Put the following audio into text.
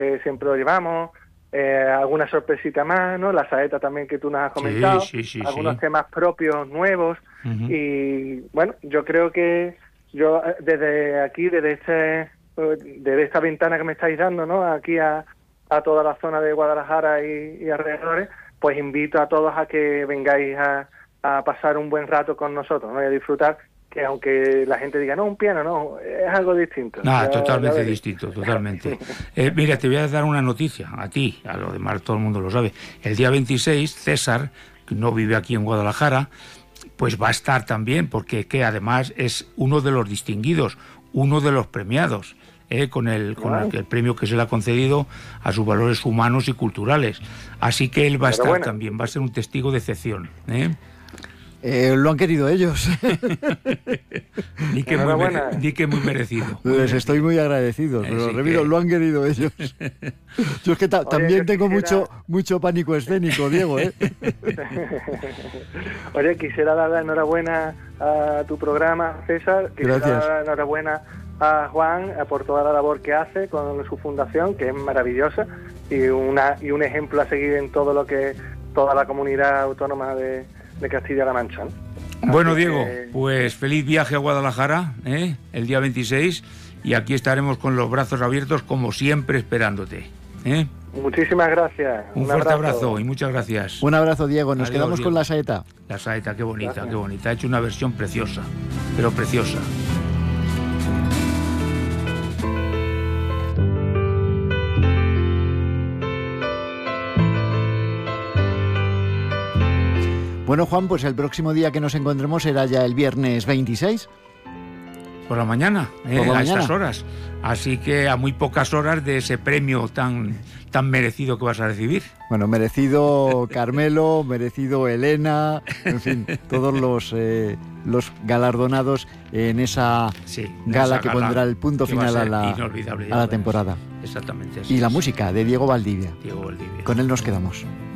siempre lo llevamos, alguna sorpresita más, ¿no? La saeta también que tú nos has comentado, algunos temas propios nuevos. Y bueno, yo creo que yo desde aquí, desde esta ventana que me estáis dando, ¿no? Aquí a toda la zona de Guadalajara y alrededores, pues invito a todos a que vengáis a pasar un buen rato con nosotros, ¿no? Y a disfrutar, que aunque la gente diga, no, un piano, no, es algo distinto. Totalmente distinto, totalmente. Mira, te voy a dar una noticia, a ti, a lo demás todo el mundo lo sabe. El día 26, César, que no vive aquí en Guadalajara, pues va a estar también, porque que además es uno de los distinguidos, uno de los premiados, con el premio que se le ha concedido a sus valores humanos y culturales. Así que él va a estar también, va a ser un testigo de excepción. Lo han querido ellos. Di que muy merecido. Les estoy muy agradecido, pero repito, lo han querido ellos. Yo es que también tengo mucho pánico escénico, Diego. Oye, quisiera dar la enhorabuena a tu programa, César. Quisiera dar la enhorabuena a Juan por toda la labor que hace con su fundación, que es maravillosa, y un ejemplo a seguir en todo lo que toda la comunidad autónoma de Castilla-La Mancha, ¿no? Bueno, Diego, pues feliz viaje a Guadalajara, el día 26, y aquí estaremos con los brazos abiertos, como siempre, esperándote. Muchísimas gracias. Un fuerte abrazo y muchas gracias. Un abrazo, Diego. Nos quedamos Diego. Con la saeta. La saeta, qué bonita, gracias. Qué bonita. Ha hecho una versión preciosa, pero preciosa. Bueno, Juan, pues el próximo día que nos encontremos será ya el viernes 26. Por la mañana, a estas horas. Así que a muy pocas horas de ese premio tan merecido que vas a recibir. Bueno, merecido Carmelo, merecido Elena, en fin, todos los galardonados en esa gala que pondrá el punto final a la temporada. Exactamente. Y la música de Diego Valdivia. Diego Valdivia. Con él nos quedamos.